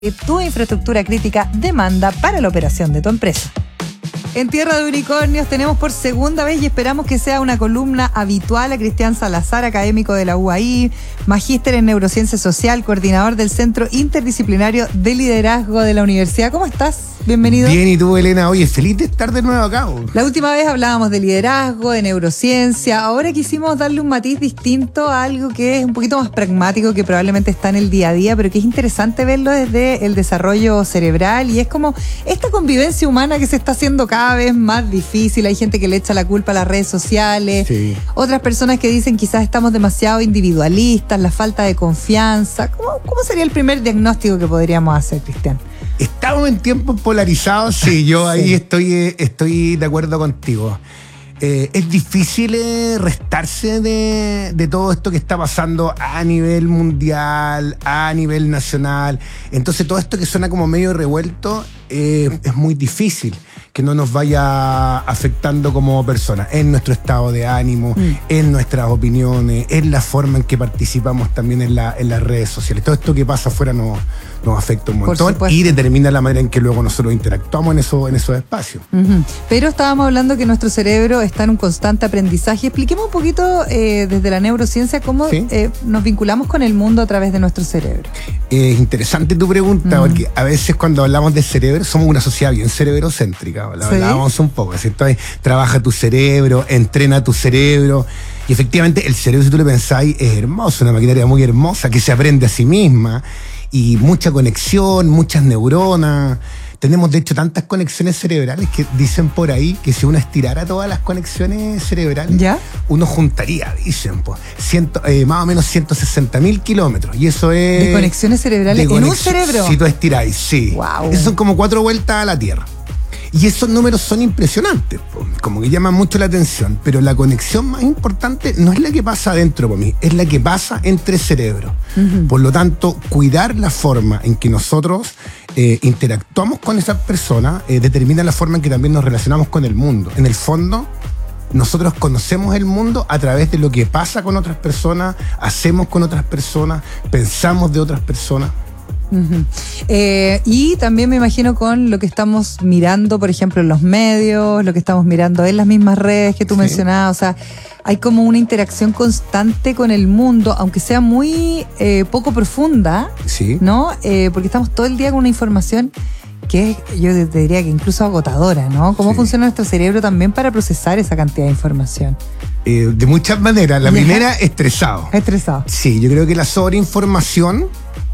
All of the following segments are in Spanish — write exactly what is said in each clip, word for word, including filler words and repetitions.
que tu infraestructura crítica demanda para la operación de tu empresa. En Tierra de Unicornios tenemos por segunda vez y esperamos que sea una columna habitual a Cristian Salazar, académico de la U A I, magíster en neurociencia social, coordinador del Centro Interdisciplinario de Liderazgo de la Universidad. ¿Cómo estás? Bienvenido. Bien, ¿y tú, Elena? Oye, feliz de estar de nuevo acá. La última vez hablábamos de liderazgo, de neurociencia. Ahora quisimos darle un matiz distinto a algo que es un poquito más pragmático, que probablemente está en el día a día, pero que es interesante verlo desde el desarrollo cerebral, y es como esta convivencia humana que se está haciendo cada vez más difícil. Hay gente que le echa la culpa a las redes sociales, sí. Otras personas que dicen quizás estamos demasiado individualistas, la falta de confianza. ¿Cómo, cómo sería el primer diagnóstico que podríamos hacer, Cristian? Estamos en tiempos polarizados, sí, yo ahí sí. estoy, estoy de acuerdo contigo. Eh, es difícil eh, restarse de, de todo esto que está pasando a nivel mundial, a nivel nacional. Entonces todo esto que suena como medio revuelto eh, es muy difícil que no nos vaya afectando como personas, en nuestro estado de ánimo, mm. en nuestras opiniones, en la forma en que participamos también en, la, en las redes sociales. Todo esto que pasa afuera nos, nos afecta un montón y determina la manera en que luego nosotros interactuamos en, eso, en esos espacios. Uh-huh. Pero estábamos hablando que nuestro cerebro está en un constante aprendizaje. Expliquemos un poquito eh, desde la neurociencia cómo ¿Sí? eh, nos vinculamos con el mundo a través de nuestro cerebro. Es interesante tu pregunta, uh-huh. porque a veces cuando hablamos de cerebro somos una sociedad bien cerebrocéntrica. Lo ¿Sí? hablábamos un poco, ¿cierto? Trabaja tu cerebro, entrena tu cerebro. Y efectivamente el cerebro, si tú lo pensáis, es hermoso, una maquinaria muy hermosa que se aprende a sí misma. Y mucha conexión, muchas neuronas. Tenemos de hecho tantas conexiones cerebrales que dicen por ahí que si uno estirara todas las conexiones cerebrales, ¿ya? Uno juntaría, dicen, pues, ciento, eh, más o menos ciento sesenta mil kilómetros. Y eso es... ¿De conexiones cerebrales en un cerebro? Si tú estiráis, sí. Wow. Esas son como cuatro vueltas a la Tierra. Y esos números son impresionantes, como que llaman mucho la atención, pero la conexión más importante no es la que pasa adentro por mí, es la que pasa entre cerebros. Uh-huh. Por lo tanto, cuidar la forma en que nosotros eh, interactuamos con esas personas eh, determina la forma en que también nos relacionamos con el mundo. En el fondo, nosotros conocemos el mundo a través de lo que pasa con otras personas, hacemos con otras personas, pensamos de otras personas. Uh-huh. Eh, y también me imagino con lo que estamos mirando, por ejemplo, en los medios, lo que estamos mirando en las mismas redes que tú sí. mencionabas. O sea, hay como una interacción constante con el mundo, aunque sea muy eh, poco profunda, sí. ¿no? Eh, porque estamos todo el día con una información que es, yo te diría que incluso agotadora, ¿no? ¿Cómo sí. funciona nuestro cerebro también para procesar esa cantidad de información? Eh, de muchas maneras. La primera, estresado. Estresado. Sí, yo creo que la sobreinformación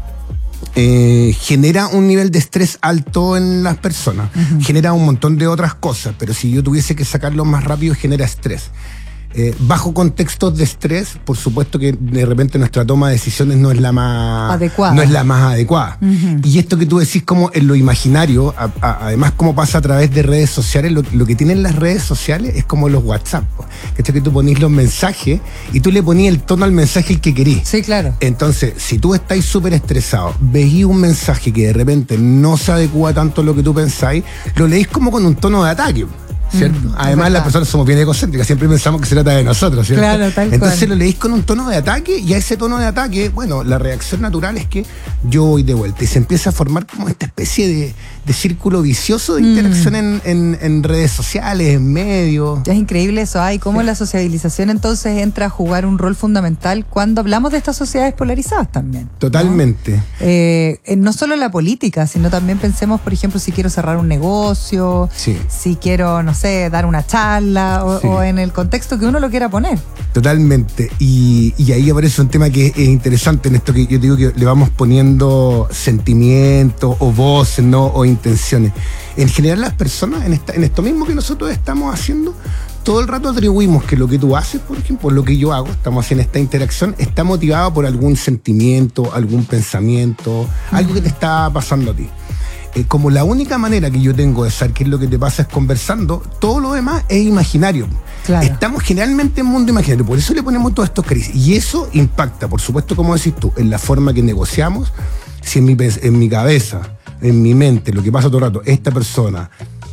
Eh, genera un nivel de estrés alto en las personas, uh-huh. genera un montón de otras cosas, pero si yo tuviese que sacarlo más rápido, genera estrés. Eh, bajo contextos de estrés, por supuesto que de repente nuestra toma de decisiones no es la más adecuada. No es la más adecuada. Uh-huh. Y esto que tú decís como en lo imaginario, a, a, además como pasa a través de redes sociales, lo, lo que tienen las redes sociales es como los WhatsApp. ¿Cachai? Que tú ponís los mensajes y tú le ponís el tono al mensaje el que querís. Sí, claro. Entonces, si tú estás súper estresado, veís un mensaje que de repente no se adecua tanto a lo que tú pensáis, lo leís como con un tono de ataque. ¿Cierto? Mm, Además, las personas somos bien egocéntricas, siempre pensamos que se trata de nosotros, ¿cierto? Claro, tal Entonces cual. Lo leís con un tono de ataque, y a ese tono de ataque, bueno, la reacción natural es que yo voy de vuelta y se empieza a formar como esta especie de, de círculo vicioso de interacción mm. en, en, en redes sociales, en medios. Ya es increíble eso, hay cómo sí. la sociabilización entonces entra a jugar un rol fundamental cuando hablamos de estas sociedades polarizadas también. Totalmente. ¿No? Eh, no solo la política, sino también pensemos, por ejemplo, si quiero cerrar un negocio, sí. si quiero, no sé, dar una charla o, sí. o en el contexto que uno lo quiera poner. Totalmente. Y, y ahí aparece un tema que es interesante en esto que yo digo que le vamos poniendo sentimientos o voces, ¿no? O intenciones. En general las personas, en, esta, en esto mismo que nosotros estamos haciendo, todo el rato atribuimos que lo que tú haces, por ejemplo, lo que yo hago, estamos haciendo esta interacción, está motivado por algún sentimiento, algún pensamiento, uh-huh. algo que te está pasando a ti. Eh, como la única manera que yo tengo de saber qué es lo que te pasa es conversando, todo lo demás es imaginario. Claro. Estamos generalmente en mundo imaginario, por eso le ponemos todos estos crisis. Y eso impacta, por supuesto, como decís tú, en la forma que negociamos. Si en mi, en mi cabeza, en mi mente, lo que pasa todo el rato, esta persona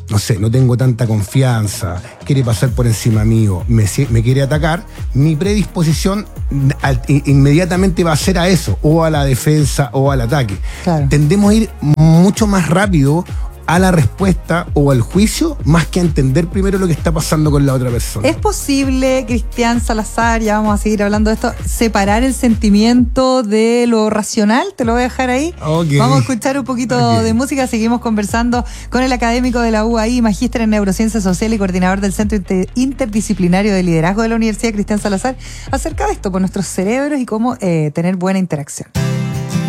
no sé, no tengo tanta confianza, quiere pasar por encima mío, me, me quiere atacar, mi predisposición al, inmediatamente va a ser a eso, o a la defensa o al ataque. Claro. Tendemos a ir mucho más rápido a la respuesta o al juicio, más que a entender primero lo que está pasando con la otra persona. ¿Es posible, Cristian Salazar, ya vamos a seguir hablando de esto, separar el sentimiento de lo racional? Te lo voy a dejar ahí. Okay. Vamos a escuchar un poquito okay. de música. Seguimos conversando con el académico de la U A I, magíster en Neurociencia Social y coordinador del Centro Interdisciplinario de Liderazgo de la Universidad, Cristian Salazar, acerca de esto, por nuestros cerebros y cómo eh, tener buena interacción.